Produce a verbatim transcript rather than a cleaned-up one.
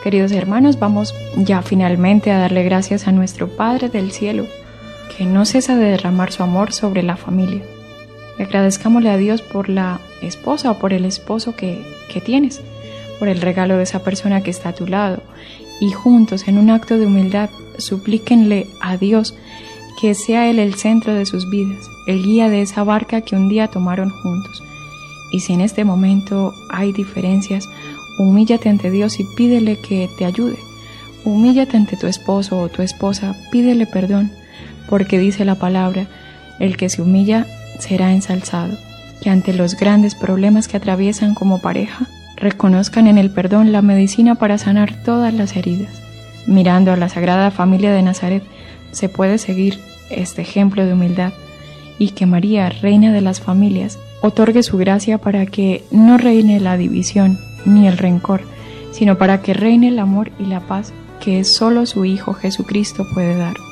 Queridos hermanos, vamos ya finalmente a darle gracias a nuestro Padre del Cielo, que no cesa de derramar su amor sobre la familia. Agradezcámosle a Dios por la esposa o por el esposo que, que tienes, por el regalo de esa persona que está a tu lado, y juntos, en un acto de humildad, suplíquenle a Dios que sea Él el centro de sus vidas, el guía de esa barca que un día tomaron juntos. Y si en este momento hay diferencias, humíllate ante Dios y pídele que te ayude. Humíllate ante tu esposo o tu esposa, pídele perdón, porque dice la palabra, el que se humilla será ensalzado. Que ante los grandes problemas que atraviesan como pareja, reconozcan en el perdón la medicina para sanar todas las heridas. Mirando a la Sagrada Familia de Nazaret, se puede seguir este ejemplo de humildad, y que María, Reina de las Familias, otorgue su gracia para que no reine la división ni el rencor, sino para que reine el amor y la paz que solo su Hijo Jesucristo puede dar.